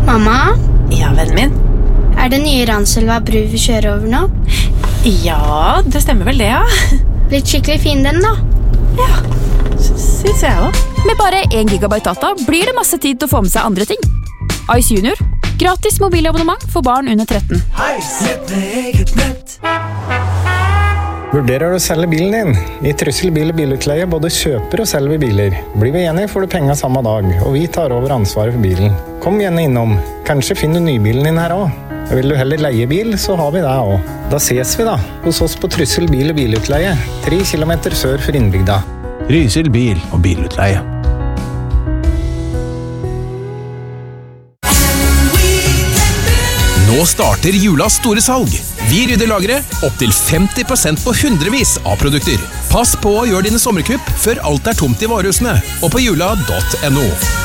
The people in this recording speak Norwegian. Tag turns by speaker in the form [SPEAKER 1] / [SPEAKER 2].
[SPEAKER 1] Mamma?
[SPEAKER 2] Ja, vennen min?
[SPEAKER 1] Det nye Ranselva bru vi kjører over nå?
[SPEAKER 2] Ja, det stemmer vel det, ja.
[SPEAKER 1] Blitt skikkelig fin den da?
[SPEAKER 2] Ja, synes jeg også.
[SPEAKER 3] Med bare 1 gigabyte data blir det masse tid til å få med seg andre ting. Ice Junior. Gratis mobilabonnement for barn under 13.
[SPEAKER 4] Ice, med eget nett.
[SPEAKER 5] Vurderer du å selge bilen din? I Trysil bil- og bilutleie både kjøper og selger biler. Blir vi enige får du penger samme dag, og vi tar over ansvaret for bilen. Kom gjerne innom. Kanskje finner du nybilen din her også. Vil du heller leie bil, så har vi det også. Da ses vi da, hos oss på Trysil bil- og bilutleie, 3 kilometer sør for innbygda.
[SPEAKER 6] Trysil bil- og bilutleie.
[SPEAKER 7] Nå starter julas store salg. Vi rydder lageret opp til 50% på hundrevis av produkter. Pass på å gjøre dine sommerkupp før alt er tomt i varehusene og på jula.no.